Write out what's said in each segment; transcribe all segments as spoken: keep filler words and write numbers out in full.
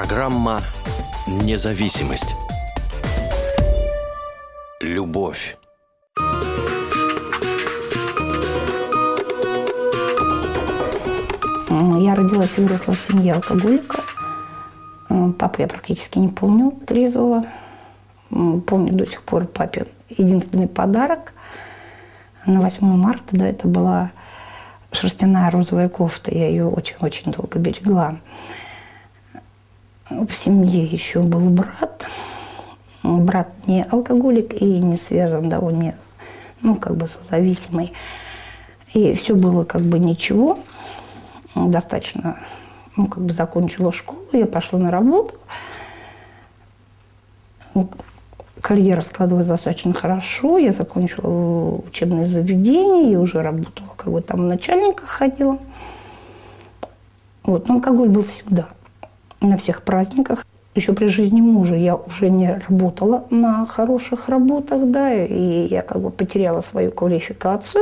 Программа «Независимость». Любовь. Я родилась и выросла в семье алкоголика. Папу я практически не помню трезвого. Помню до сих пор папе единственный подарок. На восьмое марта, да, это была шерстяная розовая кофта. Я ее очень-очень долго берегла. В семье еще был брат. Брат не алкоголик и не связан, да, он не, ну, как бы созависимый. И все было как бы ничего. Достаточно, ну, как бы закончила школу, я пошла на работу. Карьера складывалась достаточно хорошо. Я закончила учебное заведение и уже работала, как бы там в начальниках ходила. Вот. Но алкоголь был всегда, на всех праздниках. Еще при жизни мужа я уже не работала на хороших работах, да, и я как бы потеряла свою квалификацию.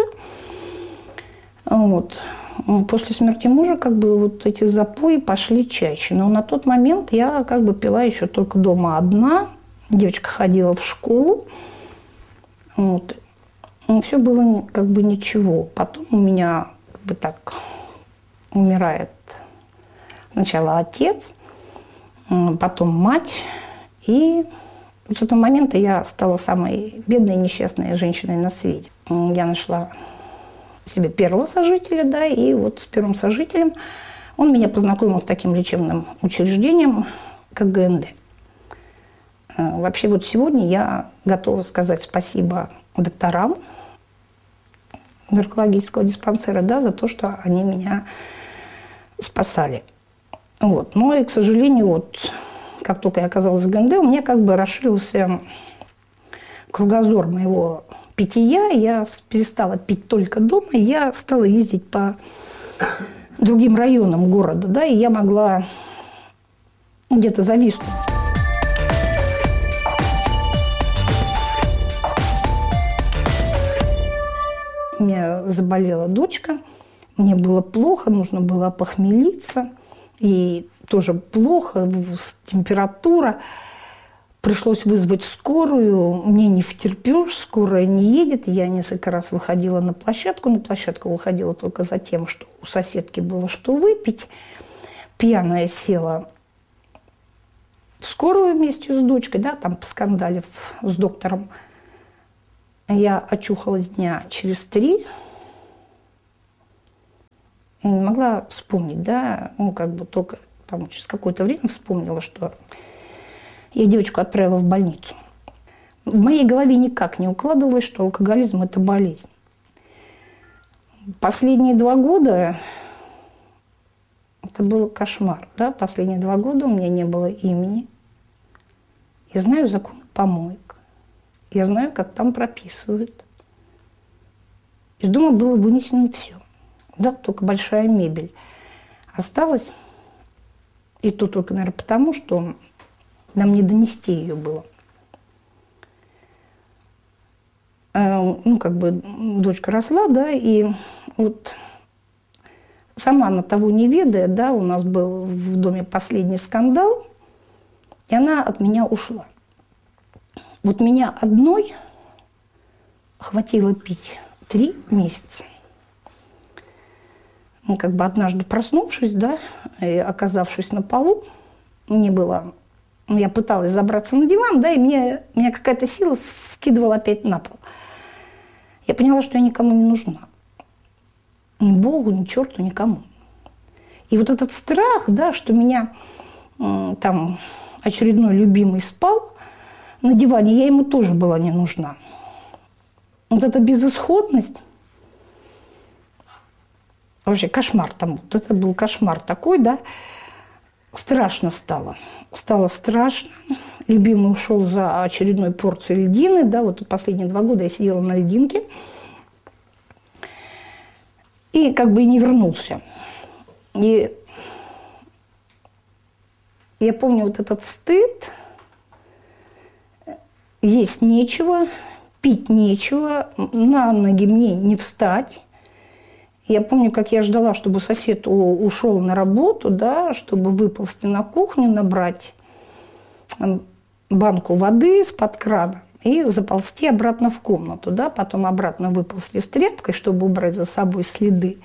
Вот. После смерти мужа как бы вот эти запои пошли чаще. Но на тот момент я как бы пила еще только дома одна. Девочка ходила в школу. Вот. Но все было как бы ничего. Потом у меня как бы так умирает сначала отец, потом мать. И с этого момента я стала самой бедной и несчастной женщиной на свете. Я нашла себе первого сожителя, да, и вот с первым сожителем он меня познакомил с таким лечебным учреждением, как гэ эн дэ. Вообще вот сегодня я готова сказать спасибо докторам наркологического диспансера, да, за то, что они меня спасали. Вот. Но и, к сожалению, вот как только я оказалась в гэ эн дэ, у меня как бы расширился кругозор моего питья. Я перестала пить только дома, я стала ездить по другим районам города, да, и я могла где-то зависнуть. У меня заболела дочка, мне было плохо, нужно было опохмелиться, и тоже плохо, температура. Пришлось вызвать скорую, мне не втерпешь, скорая не едет. Я несколько раз выходила на площадку, на площадку выходила только за тем, что у соседки было что выпить. Пьяная села в скорую вместе с дочкой, да, там поскандалив с доктором. Я очухалась дня через три. Я не могла вспомнить, да, ну, как бы только там через какое-то время вспомнила, что я девочку отправила в больницу. В моей голове никак не укладывалось, что алкоголизм – это болезнь. Последние два года это был кошмар. Да? Последние два года у меня не было имени. Я знаю закон помоек. Я знаю, как там прописывают. Из дома было вынесено все. Да, только большая мебель осталась. И то только, наверное, потому, что нам не донести ее было. Ну, как бы дочка росла, да, и вот сама она того не ведая, да, у нас был в доме последний скандал, и она от меня ушла. Вот меня одной хватило пить три месяца. Ну, как бы однажды проснувшись, да, и оказавшись на полу, мне было... Я пыталась забраться на диван, да, и мне, меня какая-то сила скидывала опять на пол. Я поняла, что я никому не нужна. Ни Богу, ни черту, никому. И вот этот страх, да, что меня э, там очередной любимый спал на диване, я ему тоже была не нужна. Вот эта безысходность, вообще кошмар там, вот это был кошмар такой, да, страшно стало. Стало страшно. Любимый ушел за очередной порцией льдины. Да, вот последние два года я сидела на льдинке. И как бы и не вернулся. И я помню вот этот стыд. Есть нечего, пить нечего, на ноги мне не встать. Я помню, как я ждала, чтобы сосед у- ушел на работу, да, чтобы выползти на кухню, набрать банку воды из-под крана и заползти обратно в комнату, да, потом обратно выползти с тряпкой, чтобы убрать за собой следы.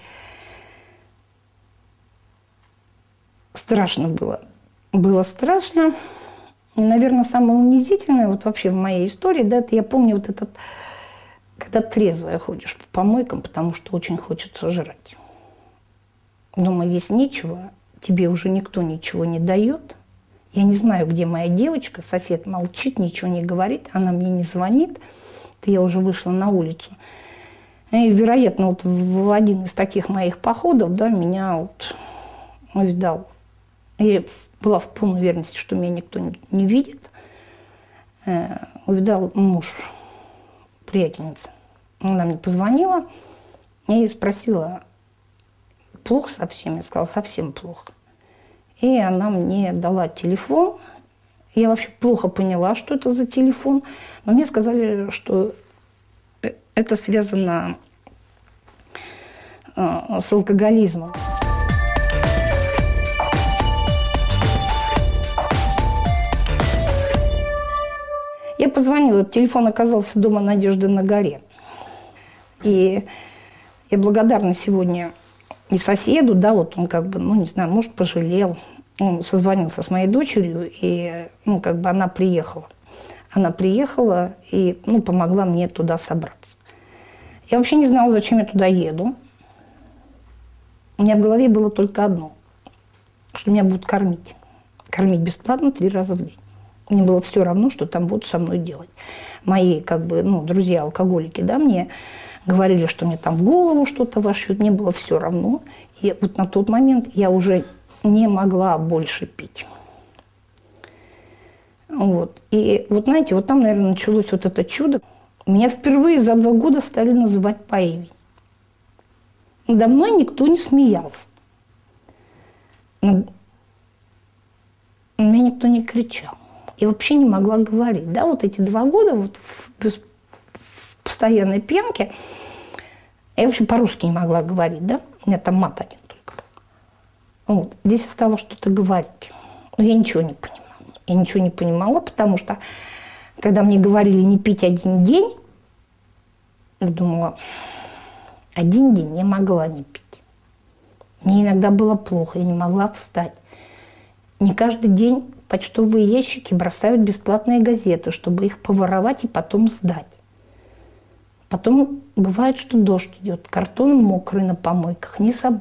Страшно было. Было страшно. И, наверное, самое унизительное вот вообще в моей истории, да, это я помню вот этот, когда трезвая ходишь по помойкам, потому что очень хочется жрать. Дома есть нечего, тебе уже никто ничего не дает. Я не знаю, где моя девочка, сосед молчит, ничего не говорит, она мне не звонит. Это я уже вышла на улицу. И, вероятно, вот в один из таких моих походов, да, меня вот увидал. Я была в полной уверенности, что меня никто не видит. Увидал муж, приятельница. Она мне позвонила и спросила, плохо совсем? Я сказала, совсем плохо. И она мне дала телефон. Я вообще плохо поняла, что это за телефон. Но мне сказали, что это связано с алкоголизмом. Я позвонила, телефон оказался дома Надежды на горе. И я благодарна сегодня и соседу, да, вот он как бы, ну, не знаю, может, пожалел. Он созвонился с моей дочерью, и, ну, как бы она приехала. Она приехала и, ну, помогла мне туда собраться. Я вообще не знала, зачем я туда еду. У меня в голове было только одно, что меня будут кормить. Кормить бесплатно три раза в день. Мне было все равно, что там будут со мной делать. Мои, как бы, ну, друзья-алкоголики, да, мне говорили, что мне там в голову что-то вошьют. Мне было все равно. И вот на тот момент я уже не могла больше пить. Вот. И вот, знаете, вот там, наверное, началось вот это чудо. Меня впервые за два года стали называть по имени. Надо мной никто не смеялся. На меня никто не кричал. Я вообще не могла говорить. Да, вот эти два года вот в, в постоянной пьянке я вообще по-русски не могла говорить, да? У меня там мат один только. Вот. Здесь я стала что-то говорить. Но я ничего не понимала. Я ничего не понимала, потому что, когда мне говорили не пить один день, я думала, один день я могла не пить. Мне иногда было плохо, я не могла встать. Не каждый день в почтовые ящики бросают бесплатные газеты, чтобы их поворовать и потом сдать. Потом бывает, что дождь идет, картон мокрый на помойках, не собрать.